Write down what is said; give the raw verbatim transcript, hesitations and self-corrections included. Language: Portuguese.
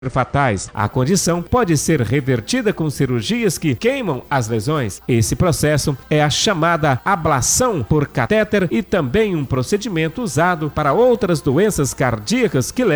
fatais. A condição pode ser revertida com cirurgias que queimam as lesões. Esse processo é a chamada ablação por catéter e também um procedimento usado para outras doenças cardíacas que levam